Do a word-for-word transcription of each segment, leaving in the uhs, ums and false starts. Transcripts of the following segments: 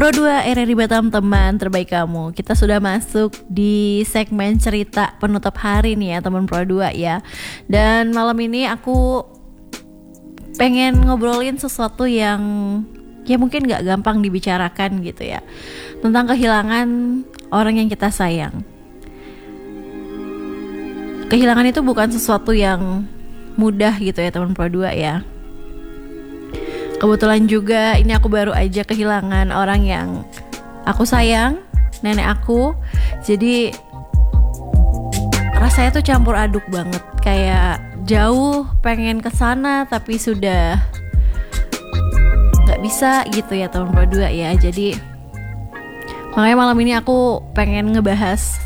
Pro dua R R I Batam, teman terbaik kamu. Kita sudah masuk di segmen cerita penutup hari nih ya teman Pro dua ya. Dan malam ini aku pengen ngobrolin sesuatu yang ya mungkin gak gampang dibicarakan gitu ya, tentang kehilangan orang yang kita sayang. Kehilangan itu bukan sesuatu yang mudah gitu ya teman Pro dua ya. Kebetulan juga ini aku baru aja kehilangan orang yang aku sayang, nenek aku. Jadi rasanya tuh campur aduk banget. Kayak jauh pengen kesana tapi sudah gak bisa gitu ya teman Pro dua ya. Jadi makanya malam ini aku pengen ngebahas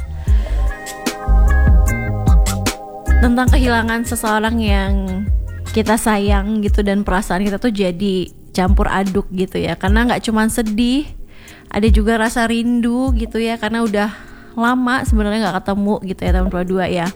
tentang kehilangan seseorang yang kita sayang gitu, dan perasaan kita tuh jadi campur aduk gitu ya. Karena gak cuma sedih, ada juga rasa rindu gitu ya, karena udah lama sebenarnya gak ketemu gitu ya teman Pro dua ya.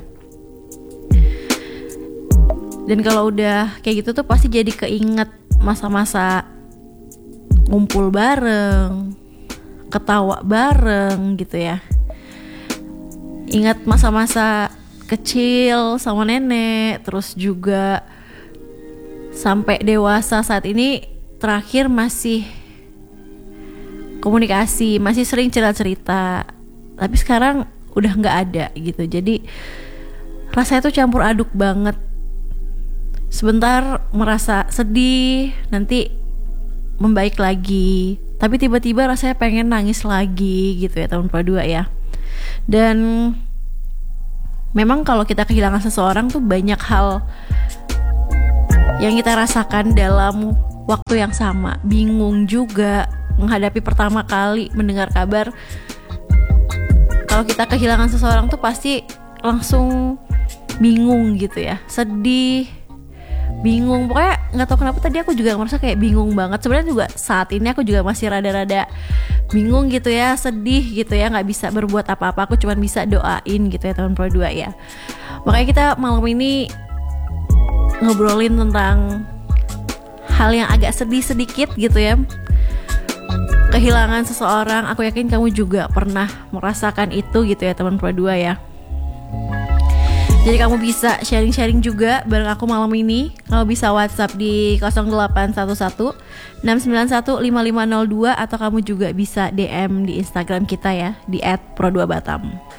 Dan kalau udah kayak gitu tuh pasti jadi keinget masa-masa ngumpul bareng, ketawa bareng gitu ya. Ingat masa-masa kecil sama nenek, terus juga sampai dewasa saat ini terakhir masih komunikasi, masih sering cerita-cerita, tapi sekarang udah nggak ada gitu. Jadi rasanya tuh campur aduk banget. Sebentar merasa sedih, nanti membaik lagi, tapi tiba-tiba rasanya pengen nangis lagi gitu ya teman Pro dua ya. Dan memang kalau kita kehilangan seseorang tuh banyak hal yang kita rasakan dalam waktu yang sama. Bingung juga menghadapi pertama kali mendengar kabar kalau kita kehilangan seseorang tuh pasti langsung bingung gitu ya, sedih, bingung. Pokoknya nggak tahu kenapa tadi aku juga merasa kayak bingung banget. Sebenarnya juga saat ini aku juga masih rada-rada bingung gitu ya, sedih gitu ya, nggak bisa berbuat apa-apa. Aku cuma bisa doain gitu ya teman Pro dua ya. Makanya kita malam ini ngobrolin tentang hal yang agak sedih sedikit gitu ya, kehilangan seseorang. Aku yakin kamu juga pernah merasakan itu gitu ya teman Pro dua ya. Jadi kamu bisa sharing-sharing juga bareng aku malam ini. Kamu bisa WhatsApp di nol delapan satu satu enam sembilan satu lima lima nol dua, atau kamu juga bisa D M di Instagram kita ya, di et pro dua batam.